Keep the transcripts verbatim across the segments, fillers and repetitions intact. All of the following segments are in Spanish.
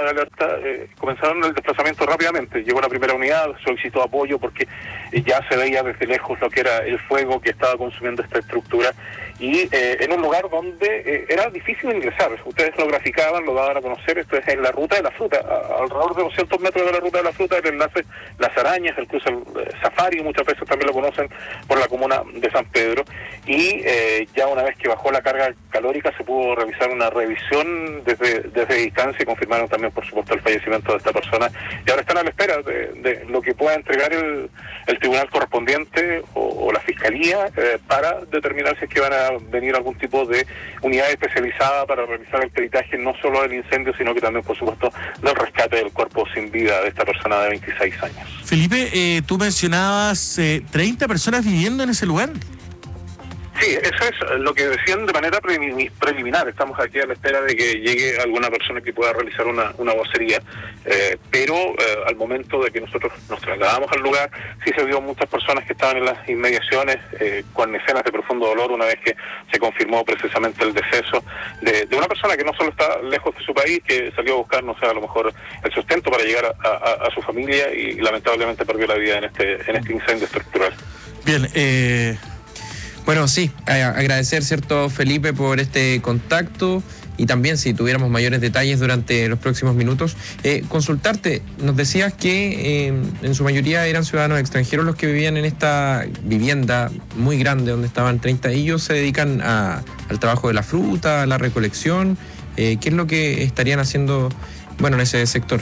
de alerta, eh, comenzaron el desplazamiento rápidamente. Llegó la primera unidad, solicitó apoyo porque eh, ya se veía desde lejos lo que era el fuego que estaba consumiendo esta estructura, y eh, en un lugar donde eh, era difícil ingresar. Ustedes lo graficaban, lo daban a conocer. Esto es en la ruta de la fruta, a, alrededor de doscientos metros de la ruta de la fruta, el enlace Las Arañas, el cruce eh, Safari, muchas veces también lo conocen por la comuna de San Pedro, y eh, ya una vez que bajó la carga calórica se pudo realizar una revisión desde, desde distancia, y confirmaron también, por supuesto, el fallecimiento de esta persona, y ahora están a la espera de, de lo que pueda entregar el, el tribunal correspondiente o, o la fiscalía eh, para determinar si es que van a venir algún tipo de unidad especializada para realizar el peritaje, no solo del incendio, sino que también, por supuesto, del rescate del cuerpo sin vida de esta persona de veintiséis años. Felipe, eh, tú mencionabas eh, treinta personas viviendo en ese lugar. Sí, eso es lo que decían de manera preliminar. Estamos aquí a la espera de que llegue alguna persona que pueda realizar una, una vocería, eh, pero eh, al momento de que nosotros nos trasladamos al lugar, sí se vio muchas personas que estaban en las inmediaciones eh, con escenas de profundo dolor una vez que se confirmó precisamente el deceso de, de una persona que no solo está lejos de su país, que salió a buscar, no sé, a lo mejor el sustento para llegar a, a, a su familia, y lamentablemente perdió la vida en este, en este incendio estructural. Bien, eh... Bueno, sí, agradecer, ¿cierto, Felipe, por este contacto, y también si tuviéramos mayores detalles durante los próximos minutos. Eh, consultarte, nos decías que eh, en su mayoría eran ciudadanos extranjeros los que vivían en esta vivienda muy grande donde estaban treinta. Ellos se dedican a, al trabajo de la fruta, a la recolección. Eh, ¿Qué es lo que estarían haciendo, bueno, en ese sector?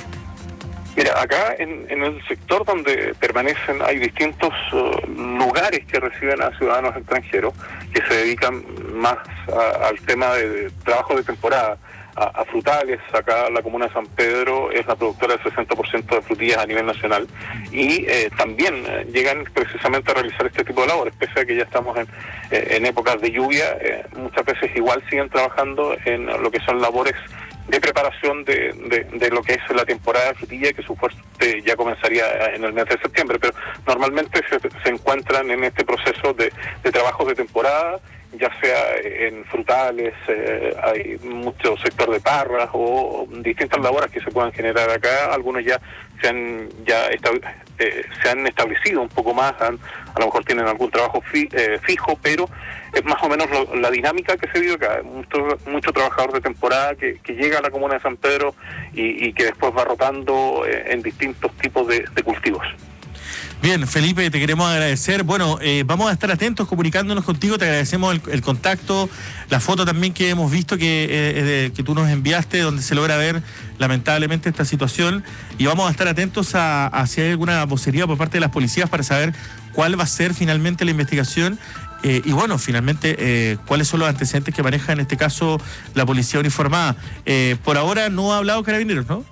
Mira, acá en, en el sector donde permanecen hay distintos uh, lugares que reciben a ciudadanos extranjeros que se dedican más a, al tema de, de trabajo de temporada, a, a frutales. Acá la comuna de San Pedro es la productora del sesenta por ciento de frutillas a nivel nacional, y eh, también eh, llegan precisamente a realizar este tipo de labores, pese a que ya estamos en, eh, en épocas de lluvia. Eh, muchas veces igual siguen trabajando en lo que son labores de preparación de, de, de lo que es la temporada de frutilla, que su fuerte ya comenzaría en el mes de septiembre, pero normalmente se, se encuentran en este proceso de, de trabajos de temporada, ya sea en frutales, eh, hay mucho sector de parras o distintas labores que se puedan generar acá. Algunos ya se han ya estab- eh, se han establecido un poco más, han, a lo mejor tienen algún trabajo fi- eh, fijo, pero es más o menos lo, la dinámica que se vive acá. Mucho, mucho trabajador de temporada que, que llega a la comuna de San Pedro y, y que después va rotando eh, en distintos tipos de, de cultivos. Bien, Felipe, te queremos agradecer. Bueno, eh, vamos a estar atentos comunicándonos contigo. Te agradecemos el, el contacto, la foto también que hemos visto que, eh, que tú nos enviaste, donde se logra ver lamentablemente esta situación, y vamos a estar atentos a, a si hay alguna vocería por parte de las policías para saber cuál va a ser finalmente la investigación. Eh, y bueno, finalmente, eh, ¿cuáles son los antecedentes que maneja en este caso la policía uniformada? Eh, por ahora no ha hablado Carabineros, ¿no?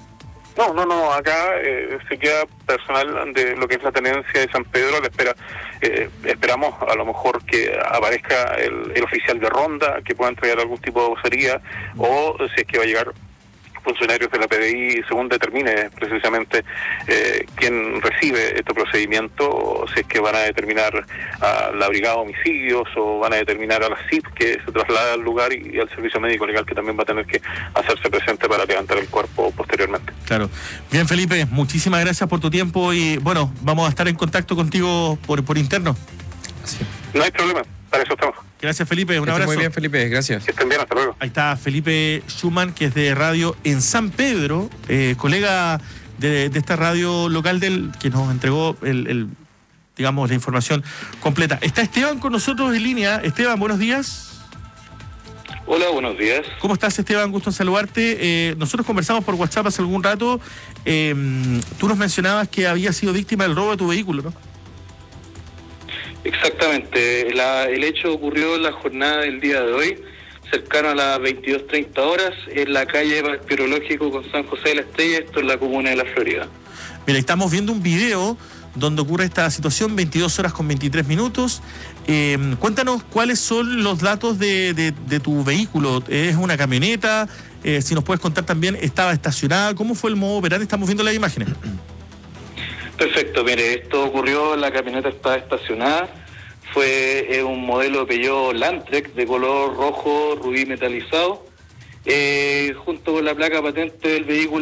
No, no, no, acá eh, se queda personal de lo que es la tenencia de San Pedro a la espera. Eh, esperamos a lo mejor que aparezca el, el oficial de ronda, que pueda entregar algún tipo de vocería, o si es que va a llegar funcionarios de la P D I según determine precisamente eh, quién recibe este procedimiento, o si es que van a determinar a la Brigada de Homicidios o van a determinar a la C I P, que se traslada al lugar, y, y al Servicio Médico Legal, que también va a tener que hacerse presente para levantar el cuerpo posteriormente. Claro. Bien, Felipe, muchísimas gracias por tu tiempo, y bueno, vamos a estar en contacto contigo por, por interno. Sí. No hay problema, para eso estamos. Gracias, Felipe, un abrazo. Muy bien, Felipe, gracias. Que estén bien, hasta luego. Ahí está Felipe Schumann, que es de radio en San Pedro, eh, colega de, de esta radio local del que nos entregó el, el, digamos, la información completa. Está Esteban con nosotros en línea. Esteban, buenos días. Hola, buenos días. ¿Cómo estás, Esteban? Gusto en saludarte. Eh, nosotros conversamos por WhatsApp hace algún rato. Eh, tú nos mencionabas que había sido víctima del robo de tu vehículo, ¿no? Exactamente, la, el hecho ocurrió en la jornada del día de hoy, cercano a las veintidós treinta horas, en la calle Pirológico con San José de la Estrella, esto en la comuna de La Florida. Mira, estamos viendo un video donde ocurre esta situación, veintidós horas con veintitrés minutos. Eh, cuéntanos cuáles son los datos de, de, de tu vehículo. ¿Es una camioneta? Eh, si nos puedes contar también, ¿estaba estacionada? ¿Cómo fue el modo operandi? Estamos viendo las imágenes. Perfecto, mire, esto ocurrió, la camioneta estaba estacionada, fue eh, un modelo Peugeot Landtrek de color rojo rubí metalizado, eh, junto con la placa patente del vehículo